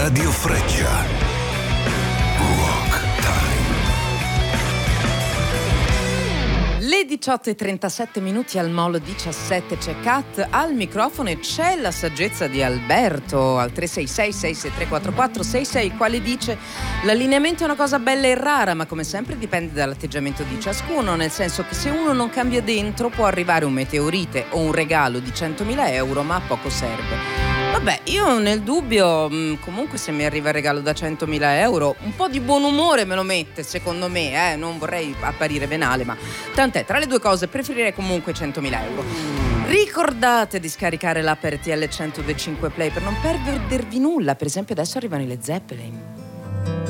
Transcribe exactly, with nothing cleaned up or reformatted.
Radio Freccia. Rock Time. Le diciotto e trentasette minuti al Molo diciassette, c'è Kat al microfono e c'è la saggezza di Alberto al tre sei sei sei sei tre quattro quattro sei sei, il quale dice: l'allineamento è una cosa bella e rara, ma come sempre dipende dall'atteggiamento di ciascuno, nel senso che se uno non cambia dentro può arrivare un meteorite o un regalo di centomila euro, ma a poco serve. Vabbè, io nel dubbio, comunque se mi arriva il regalo da centomila euro, un po' di buon umore me lo mette, secondo me, eh? Non vorrei apparire venale, ma tant'è, tra le due cose preferirei comunque centomila euro. Ricordate di scaricare l'app R T L centodue e cinque Play per non perdervi nulla, per esempio adesso arrivano i Led Zeppelin.